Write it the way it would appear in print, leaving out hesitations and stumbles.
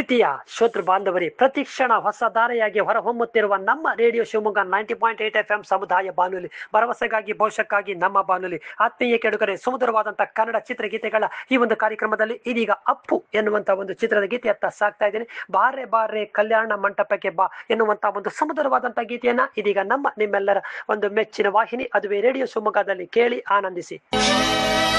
ಪ್ರೀತಿಯ ಶ್ರೋತೃ ಬಾಂಧವರೇ, ಪ್ರತಿಕ್ಷಣ ಹೊಸ ಧಾರೆಯಾಗಿ ಹೊರಹೊಮ್ಮುತ್ತಿರುವ ನಮ್ಮ ರೇಡಿಯೋ ಶಿವಮೊಗ್ಗ 90.8 FM ಸಮುದಾಯ ಬಾನುಲಿ, ಭರವಸೆಗಾಗಿ ಭವಿಷ್ಯಕ್ಕಾಗಿ ನಮ್ಮ ಬಾನುಲಿ. ಆತ್ಮೀಯ ಕೆಡುಗರೆ, ಸುಮಧುರವಾದಂತಹ ಕನ್ನಡ ಚಿತ್ರಗೀತೆಗಳ ಈ ಒಂದು ಕಾರ್ಯಕ್ರಮದಲ್ಲಿ ಇದೀಗ ಅಪ್ಪು ಎನ್ನುವಂತ ಒಂದು ಚಿತ್ರದ ಗೀತೆಯತ್ತ ಸಾಕ್ತಾ ಇದ್ದೇನೆ. ಬಾರೆ ಬಾರೆ ಕಲ್ಯಾಣ ಮಂಟಪಕ್ಕೆ ಬಾ ಎನ್ನುವಂತ ಒಂದು ಸುಮಧುರವಾದಂತಹ ಗೀತೆಯನ್ನ ಇದೀಗ ನಿಮ್ಮೆಲ್ಲರ ಒಂದು ಮೆಚ್ಚಿನ ವಾಹಿನಿ, ಅದುವೇ ರೇಡಿಯೋ ಶಿವಮೊಗ್ಗದಲ್ಲಿ ಕೇಳಿ ಆನಂದಿಸಿ.